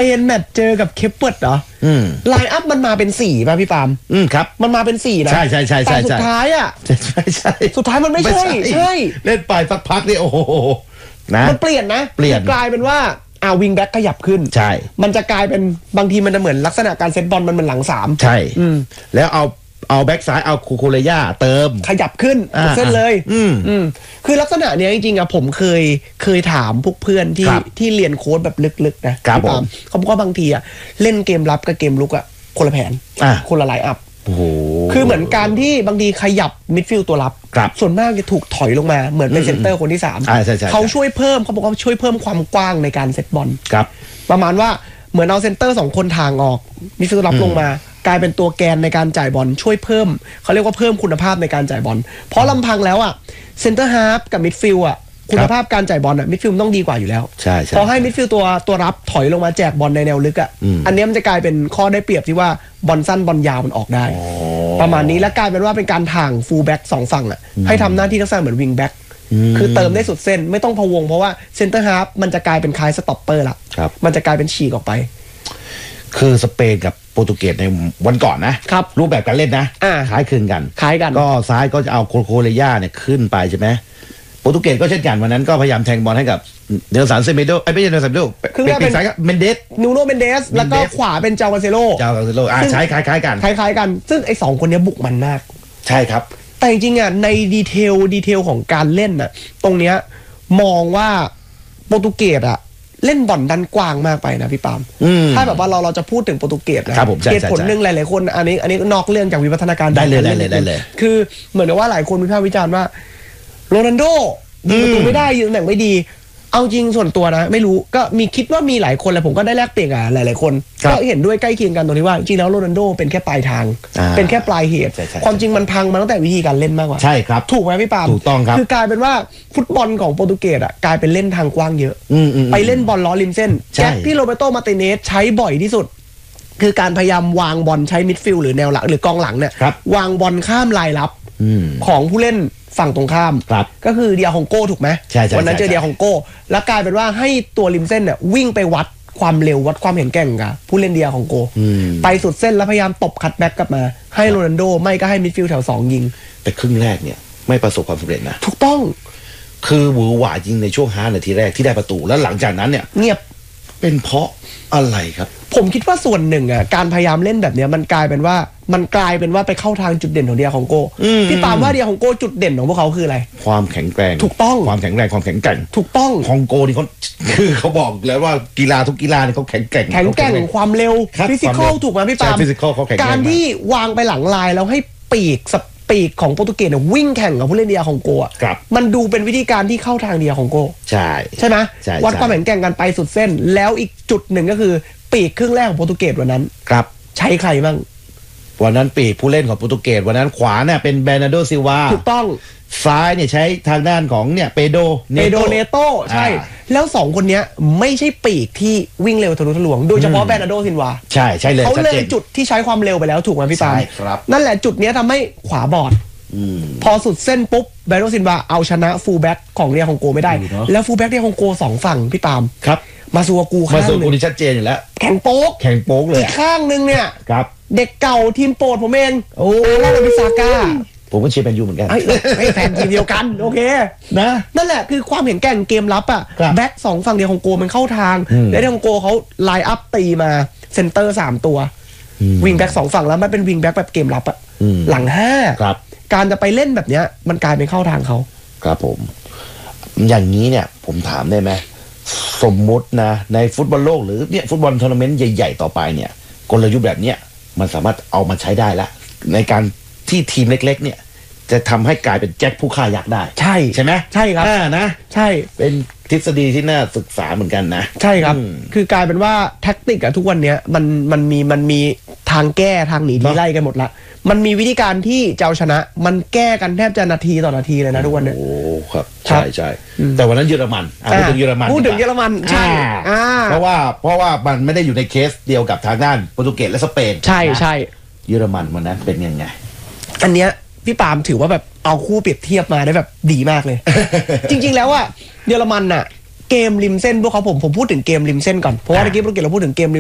นแมตช์เจอกับเคปเปิร์ดเหรอไลน์อัพมันมาเป็น4ป่ะพี่ปาล์มครับมันมาเป็น4นะใช่แต่สุดท้ายอ่ะใช่สุดท้ายมันไม่ใช่เล่นไปสักพักนี่โอ้โหนะมันเปลี่ยนกลายเป็นว่าวิงแบ็กขยับขึ้นใช่มันจะกลายเป็นบางทีมันจะเหมือนลักษณะการเซตบอลมันเหมือนหลัง3 ใช่แล้วเอาแบ็กซ้ายเอาคูโคเรย่าเติมขยับขึ้นเส้นเลยคือลักษณะเนี้ยจริงๆอะผมเคยถามพวกเพื่อนที่เรียนโค้ดแบบลึกๆนะเขาบอกว่าบางทีอะเล่นเกมรับกับเกมลุกอะคนละแผนคนละไลน์อัพคือเหมือนการที่บางทีขยับมิดฟิลด์ตัวรับส่วนมากจะถูกถอยลงมาเหมือนเป็นเซนเตอร์คนที่3เขาช่วยเพิ่มเขาบอกว่าช่วยเพิ่มความกว้างในการเซตบอลประมาณว่าเหมือนเอาเซนเตอร์2คนทางออกมิดฟิลด์รับลงมากลายเป็นตัวแกนในการจ่ายบอลช่วยเพิ่มเขาเรียกว่าเพิ่มคุณภาพในการจ่ายบอลเพราะลำพังแล้วอ่ะเซนเตอร์ฮาล์ฟกับมิดฟิลด์อ่ะคุณภาพการจ่ายบอลอ่ะมิดฟิลด์ต้องดีกว่าอยู่แล้วใช่พอให้มิดฟิลด์ตัวรับถอยลงมาแจกบอลในแนวลึกอ่ะอันนี้มันจะกลายเป็นข้อได้เปรียบที่ว่าบอลสั้นบอลยาวมันออกได้ประมาณนี้แล้วกลายเป็นว่าเป็นการถ่างฟูลแบ็ก2ฝั่งอ่ะให้ทำหน้าที่ลักษณะเหมือนวิงแบ็กคือเติมได้สุดเส้นไม่ต้องพะวงเพราะว่าเซนเตอร์ฮาล์ฟมันจะกลายเป็นคล้ายสต็อปเปอร์ละมันจะกลายเป็นฉีกออกไปคือสเปนกับโปรตุเกสในวันก่อนนะครับรูปแบบการเล่นนะคล้ายคลึงกันก็ซ้ายก็จะเอาโคเรย่าเนี่ยขึ้นไปใช่ไหมโปรตุเกสก็เช่นกันวันนั้นก็พยายามแทงบอลให้กับเดลสันเซเมโดไม่ใช่เดลสันเซเมโดเป็นซ้ายเมนเดสนูโนเมนเดสแล้วก็ขวาเป็นเจ้ากาเซโลใช้คล้ายกันซึ่งไอ้2คนนี้บุกมันมากใช่ครับแต่จริงๆอ่ะในดีเทลของการเล่นอ่ะตรงเนี้ยมองว่าโปรตุเกสอ่ะเล่นบอลดันกว้างมากไปนะพี่ปาล์มถ้าแบบว่าเราจะพูดถึงโปรตุเกสนะเหตุผลหนึ่งหลายๆคนอันนี้นอกเรื่องจากวิวัฒนาการได้เลยคือเหมือนกับว่าหลายคนวิพากษ์วิจารณ์ว่าโรนัลโดยิงประตูไม่ได้ยิงตำแหน่งไม่ดีเอาจริงส่วนตัวนะไม่รู้ก็มีคิดว่ามีหลายคนแหละผมก็ได้แลกเปลี่ยนกับหลายๆคนก็เห็นด้วยใกล้เคียงกันตรงที่ว่าจริงแล้วโรนัลโดเป็นแค่ปลายทางเป็นแค่ปลายเหตุความจริงมันพังมาตั้งแต่วิธีการเล่นมากกว่าใช่ครับถูกไหมพี่ปาล์มถูกต้องครับคือกลายเป็นว่าฟุตบอลของโปรตุเกสอ่ะกลายเป็นเล่นทางกว้างเยอะไปเล่นบอลล้อริมเส้นแจ็คที่โรเบโตมาร์ติเนสใช้บ่อยที่สุดคือการพยายามวางบอลใช้มิดฟิลด์หรือแนวหลังหรือกองหลังเนี่ยวางบอลข้ามลายลับของผู้เล่นฝั่งตรงข้ามก็คือเดียฮองโก้ถูกไหมวันนั้นเจอเดียฮองโก้แล้วกลายเป็นว่าให้ตัวริมเส้นเนี่ยวิ่งไปวัดความเร็ววัดความแข็งแกร่งกับผู้เล่นเดียฮองโก้ไปสุดเส้นแล้วพยายามตบคัตแบ็กกลับมาให้โรนัลโดไม่ก็ให้มิดฟิลด์แถว2ยิงแต่ครึ่งแรกเนี่ยไม่ประสบความสำเร็จนะถูกต้องคือหวือหวาจริงในช่วง5 นาทีแรกที่ได้ประตูแล้วหลังจากนั้นเนี่ยเงียบเป็นเพราะอะไรครับผมคิดว่าส่วนหนึ่งอ่ะการพยายามเล่นแบบนี้มันกลายเป็นว่าไปเข้าทางจุดเด่นของเดียฮองโก้พี่ปาล์มว่าเดียฮองโก้จุดเด่นของพวกเขาคืออะไรความแข็งแกร่งถูกต้องความแข็งแรงความแข็งแกร่งถูกต้องฮองโกนี่เขาคือเขาบอกแล้วว่ากีฬาทุกกีฬาเนี่ยเขาแข็งแกร่งความเร็วฟิสิกอลถูกไหมพี่ปาล์มการที่วางไปหลังลายแล้วให้ปีกของโปรตุเกสเนี่ยวิ่งแข่งกับผู้เล่นเดียฮองโกอ่ะมันดูเป็นวิธีการที่เข้าทางเดียฮองโกใช่ไหมวัดความแข็งแกร่งกันไปสุดเส้นแล้วอีกจุดหนึ่งก็คือปีกครึ่งแรกของโปรตุเกสวันนั้นใช้ใครบ้างวันนั้นปีกผู้เล่นของโปรตุเกสวันนั้นขวาเนี่ยเป็นเบร์นาร์โดซิลวาถูกต้องซ้ายเนี่ยใช้ทางด้านของเนี่ยเปโดเนโตใช่แล้ว2คนนี้ไม่ใช่ปีกที่วิ่งเร็วทะลุทะลวงโดยเฉพาะเบร์นาร์โดซิลวาใช่เลยเขาเลยจุดที่ใช้ความเร็วไปแล้วถูกไหมพี่ปาล์มนั่นแหละจุดนี้ทำให้ขวาบอดพอสุดเส้นปุ๊บเบร์นาร์โดซิลวาเอาชนะฟูลแบ็กของเดียฮองโกไม่ได้แล้วฟูลแบ็กเดียฮองโก2ฝั่งพี่ปาล์มครับมาซัวกูข้างนึงนี่ชัดเจนอยู่แล้วแข่งโป๊กเลยอีกข้างนึงเนี่ยครับเด็กเก่าทีมโปรดผมเองอาราบิซาก้าผมก็เชียร์แมนยูเหมือนกันแฟนทีมเดียวกันโอเคนะนั่นแหละคือความเห็นแกร่งเกมรับอ่ะแบ็ค2ฝั่งเดียวของโกมันเข้าทางแล้วของโกเขาไลน์อัพตีมาเซนเตอร์3ตัววิงแบ็ค2ฝั่งแล้วมันเป็นวิงแบ็คแบบเกมรับอ่ะหลัง5การจะไปเล่นแบบเนี้ยมันกลายเป็นเข้าทางเขาครับผมอย่างนี้เนี่ยผมถามได้ไหมสมมุตินะในฟุตบอลโลกหรือเนี่ยฟุตบอลทัวร์นาเมนต์ใหญ่ๆต่อไปเนี่ยกลยุทธ์แบบเนี้ยมันสามารถเอามาใช้ได้ละในการที่ทีมเล็กๆเนี่ยจะทำให้กลายเป็นแจ็คผู้ฆ่ายักษ์ได้ใช่ไหมใช่ครับนะใช่เป็นทฤษฎีที่น่าศึกษาเหมือนกันนะใช่ครับคือกลายเป็นว่าแท็กติกอะทุกวันเนี้ยมันมีทางแก้ทางหนีทีไล่กันหมดละมันมีวิธีการที่จะเอาชนะมันแก้กันแทบจะนาทีต่อนาทีเลยนะทุกวันเนี้ยโอ้ครับใช่แต่วันนั้นเยอรมันพูดถึงเยอรมันใช่เพราะว่ามันไม่ได้อยู่ในเคสเดียวกับทางด้านโปรตุเกสและสเปนใช่เยอรมันวันนั้นเป็นยังไงอันเนี้ยพี่ปาล์มถือว่าแบบเอาคู่เปรียบเทียบมาได้แบบดีมากเลย จริงๆแล้วอะเยอรมันอะเกมริมเส้นพวกเขาผมพูดถึงเกมริมเส้นก่อนเพราะว่าเมื่อกี้เราพูดถึงเกม